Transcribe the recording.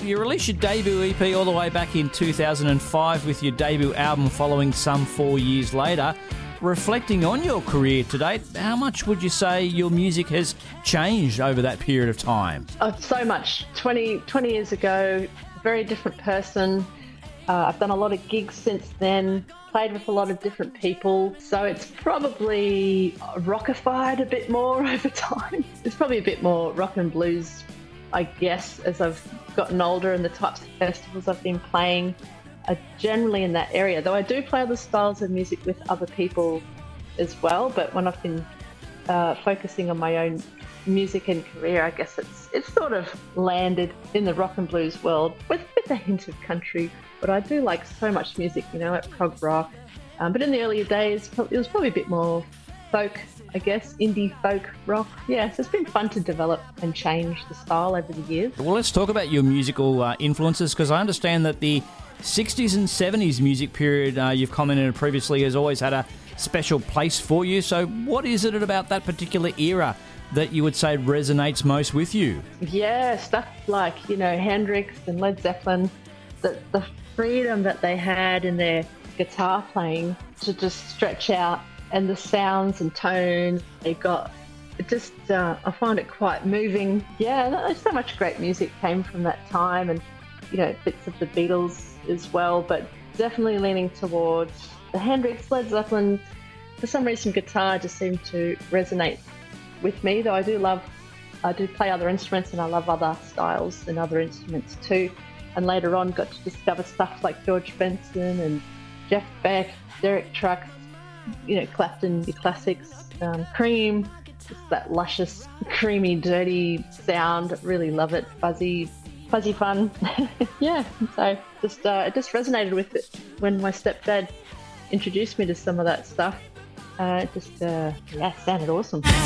You released your debut EP all the way back in 2005 with your debut album following some 4 years later. Reflecting on your career to date, how much would you say your music has changed over that period of time? Oh, so much. 20 years ago, very different person. I've done a lot of gigs since then, played with a lot of different people. So it's probably rockified a bit more over time. It's probably a bit more rock and blues, I guess, as I've gotten older, and the types of festivals I've been playing are generally in that area. Though I do play other styles of music with other people as well. But when I've been focusing on my own music and career, I guess it's sort of landed in the rock and blues world with a hint of country. But I do like so much music, like prog rock. But in the earlier days, it was probably a bit more folk, I guess, indie folk rock. Yeah, so it's been fun to develop and change the style over the years. Well, let's talk about your musical influences, because I understand that the 60s and 70s music period you've commented previously has always had a special place for you. So what is it about that particular era that you would say resonates most with you? Yeah, stuff like, Hendrix and Led Zeppelin, the freedom that they had in their guitar playing to just stretch out, and the sounds and tones they got. It just, I find it quite moving. Yeah, so much great music came from that time, and, bits of the Beatles as well, but definitely leaning towards the Hendrix, Led Zeppelin. For some reason, guitar just seemed to resonate with me, though I do play other instruments, and I love other styles and other instruments too. And later on got to discover stuff like George Benson and Jeff Beck, Derek Trucks, Clapton, your classics, Cream, just that luscious, creamy, dirty sound. Really love it. Fuzzy fun. Yeah, so it just resonated with it when my stepdad introduced me to some of that stuff. It just sounded awesome.